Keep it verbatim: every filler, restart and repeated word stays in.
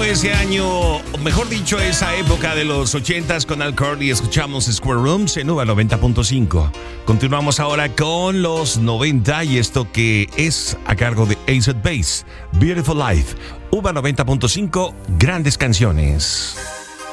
ese año, o mejor dicho, esa época de los ochentas con Al Corley. Escuchamos Square Rooms en UBA noventa punto cinco. Continuamos ahora con los noventa y esto que es a cargo de Acid Base, Beautiful Life. UBA noventa punto cinco, grandes canciones.